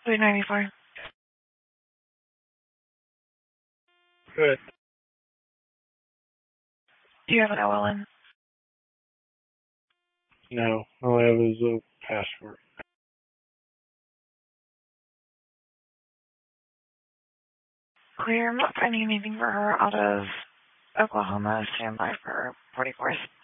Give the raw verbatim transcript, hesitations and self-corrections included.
Blue ninety-four. Good. Do you have an O L N? No, all I have is a passport. Clear. I'm not finding anything for her out of Oklahoma. Stand by for forty-fourth.